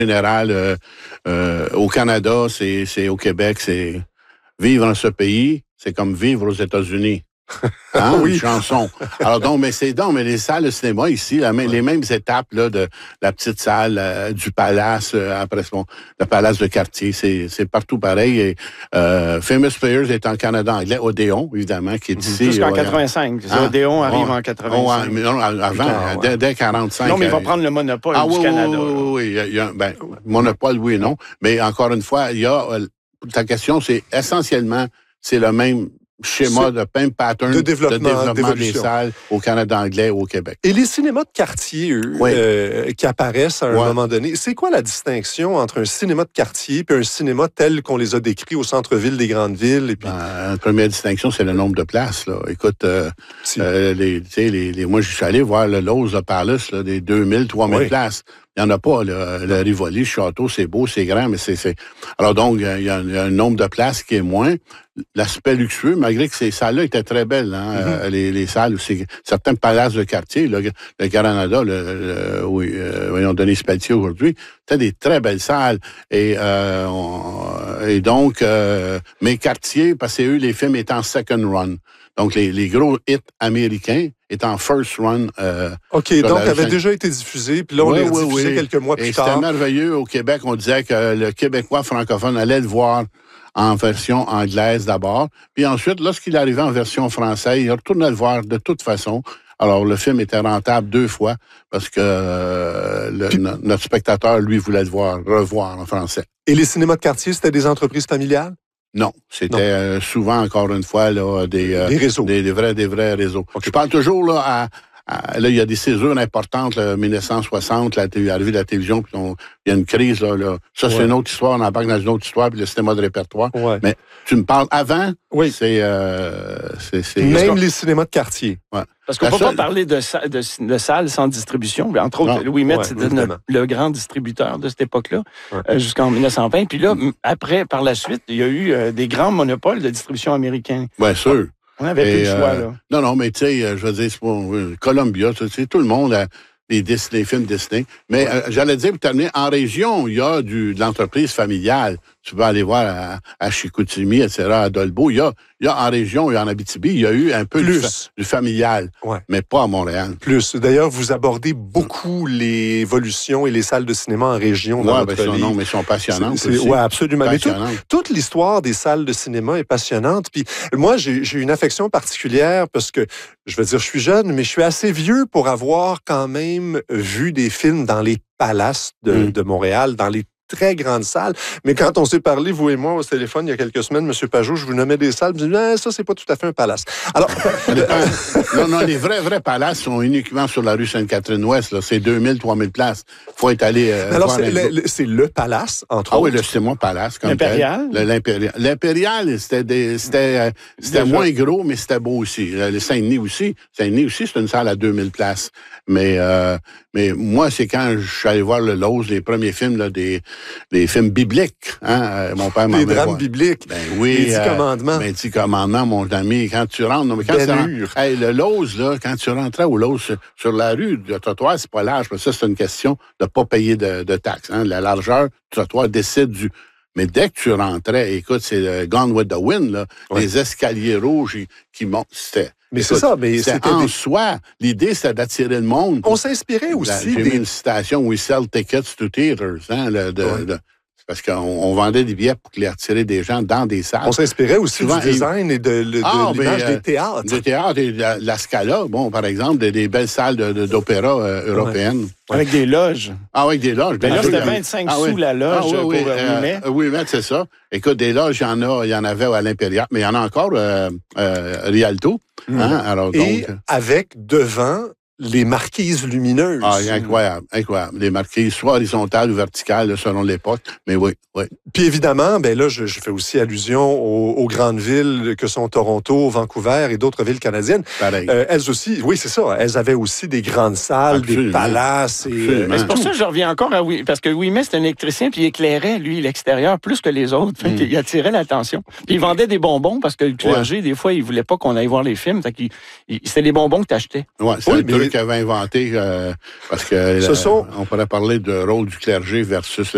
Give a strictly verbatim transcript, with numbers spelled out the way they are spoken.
général, euh, euh, au Canada, c'est, c'est au Québec, c'est vivre dans ce pays, c'est comme vivre aux États-Unis. Hein, oui. Une chanson. Alors donc, mais c'est donc, mais les salles de cinéma ici, la, ouais. les mêmes étapes là de la petite salle, euh, du Palace, euh, après bon, le Palace de quartier, c'est c'est partout pareil. Et, euh, Famous Players est en Canada anglais, Odéon évidemment, qui est mm-hmm. ici. Jusqu'en ouais, quatre-vingt-cinq. Hein? Odéon arrive oh, en quatre-vingt-cinq. Oh, mais non, avant, ouais. dès, dès quarante-cinq. Non, mais il va prendre le monopole ah, du oui, Canada. Oui, oui, oui. Il y a, il y a, ben, monopole, oui et non. Mais encore une fois, il y a ta question, c'est essentiellement, c'est le même schéma de même pattern de développement, de développement des salles au Canada anglais ou au Québec. Et les cinémas de quartier, eux, oui. euh, qui apparaissent à un ouais. moment donné, c'est quoi la distinction entre un cinéma de quartier et un cinéma tel qu'on les a décrits au centre-ville des grandes villes? Et puis... ben, la première distinction, c'est le nombre de places. Là. Écoute, euh, si. euh, les, les, les, moi, je suis allé voir le Lowe's de Palace, là, des deux mille, trois mille oui. places. Il n'y en a pas, le, le Rivoli, le château, c'est beau, c'est grand, mais c'est... c'est... Alors donc, il y, a, il y a un nombre de places qui est moins. L'aspect luxueux, malgré que ces salles-là étaient très belles, hein, mm-hmm. euh, les, les salles, c'est, certains palaces de quartier, le, le Canada, le, le, où euh, voyons Denis Pelletier aujourd'hui, c'était des très belles salles. Et, euh, on, et donc, euh, mes quartiers, parce que eux, les films étaient en second run. Donc, les, les gros hits américains étaient en first run. Euh, OK, donc, avaient déjà été diffusés, puis là, on oui, les oui, diffusait oui. quelques mois plus et tard. C'était merveilleux. Au Québec, on disait que le Québécois francophone allait le voir en version anglaise d'abord. Puis ensuite, lorsqu'il arrivait en version française, il retournait le voir de toute façon. Alors, le film était rentable deux fois parce que euh, le, Puis, no, notre spectateur, lui, voulait le voir, revoir en français. Et les cinémas de quartier, c'était des entreprises familiales? Non, c'était non. Euh, souvent, encore une fois, là, des, euh, des réseaux. Des, des, vrais, des vrais réseaux. Okay. Je parle toujours là à... Là, il y a des césures importantes, là, dix-neuf cent soixante, la l'arrivée de la télévision, puis on, il y a une crise, là. là. Ça, ouais. c'est une autre histoire, on embarque dans une autre histoire, puis le cinéma de répertoire. Ouais. Mais tu me parles avant, oui. c'est, euh, c'est, c'est... Même les cinémas de quartier. Ouais. Parce qu'on ne peut seule... pas parler de, de, de salles sans distribution. Entre autres, Louis Met, ouais, c'était notre, le grand distributeur de cette époque-là, ouais. euh, jusqu'en dix-neuf cent vingt. Puis là, mm. après, par la suite, il y a eu euh, des grands monopoles de distribution américains. Bien sûr. On avait plus de choix, là. Non, non, mais tu sais, je veux dire, c'est pour euh, Columbia, tu sais, tout le monde a les, les films Disney. Mais ouais. euh, j'allais dire, pour terminer, en région, il y a du, de l'entreprise familiale. Tu peux aller voir à, à Chicoutimi, et cetera, à Dolbeau. Il y a, il y a en région et en Abitibi, il y a eu un peu du, du familial, ouais. mais pas à Montréal. Plus. D'ailleurs, vous abordez beaucoup les évolutions et les salles de cinéma en région. Oui, ben, non, mais ils sont passionnantes. Oui, absolument. Mais tout, toute l'histoire des salles de cinéma est passionnante. Puis moi, j'ai, j'ai une affection particulière parce que, je veux dire, je suis jeune, mais je suis assez vieux pour avoir quand même vu des films dans les palaces de, mm. de Montréal, dans les très grande salle. Mais quand on s'est parlé, vous et moi, au téléphone, il y a quelques semaines, M. Pajot, je vous nommais des salles, je me disais, ah, ça, c'est pas tout à fait un palace. Alors, non, non, les vrais, vrais palaces sont uniquement sur la rue Sainte-Catherine-Ouest, là. C'est deux mille, trois mille places. Faut être allé, euh, alors, c'est le, le, c'est le palace, entre ah, autres. Ah oui, le cinéma palace, comme L'Impérial? Tel. L'Impérial. L'Impérial, c'était des, c'était, euh, c'était moins gros, mais c'était beau aussi. Le Saint-Denis aussi. Saint-Denis aussi, c'est une salle à deux mille places. Mais, euh, mais moi, c'est quand je suis allé voir le Lowe's, les premiers films, là, des, des films bibliques, hein. Mon père m'a Les drames voir. bibliques. Ben oui. Les dix euh, commandements. Ben, dix commandements, mon ami. Quand tu rentres, non, mais quand ben tu rentres, hey, le Lowe's, là, quand tu rentrais au Lowe's, sur, sur la rue, le trottoir, c'est pas large, parce que ça, c'est une question de pas payer de, de taxes, hein. La largeur du trottoir décide du, mais dès que tu rentrais, écoute, c'est le Gone with the Wind, là, ouais. Les escaliers rouges qui montent, c'était... Mais écoute, c'est ça, mais c'était c'était en des... soi. L'idée, c'était d'attirer le monde. On s'inspirait aussi. J'ai des... mis une citation, « We sell tickets to theaters », hein, le, de, ouais. de, parce qu'on on vendait des billets pour les attirer des gens dans des salles. On s'inspirait aussi Souvent, du design et de, de, ah, de l'image ben, des théâtres. Des théâtres et de la, la Scala, bon, par exemple, des, des belles salles de, de, d'opéra euh, européennes. Ouais. Avec des loges. Ah oui, avec des loges. Ben là, c'était vingt-cinq ah, sous oui. la loge ah, oui, pour oui, euh, Ouimet. Oui, mais c'est ça. Écoute, des loges, il y en a, il y en avait à l'Impérial, mais il y en a encore euh, euh, Rialto. Mmh. Hein, alors, donc, et avec devant les marquises lumineuses. Ah, incroyable, incroyable. Les marquises, soit horizontales ou verticales, selon l'époque, mais oui, oui. Puis évidemment, ben là, je, je fais aussi allusion aux, aux grandes villes que sont Toronto, Vancouver et d'autres villes canadiennes. Pareil. Euh, elles aussi, oui, c'est ça, elles avaient aussi des grandes salles, Absolument. Des palaces. Et, euh, mais c'est pour ça que je reviens encore à oui, parce que Ouimet, c'est un électricien, puis il éclairait, lui, l'extérieur plus que les autres. Fait mm. qu'il attirait l'attention. Puis il vendait des bonbons, parce que le clergé, ouais. des fois, il voulait pas qu'on aille voir les films. Fait qu'il, il, c'était les bonbons que tu achetais. Oui, c'est oui, un mais... truc qu'il avait inventé, euh, parce que Ce euh, sont... on pourrait parler de rôle du clergé versus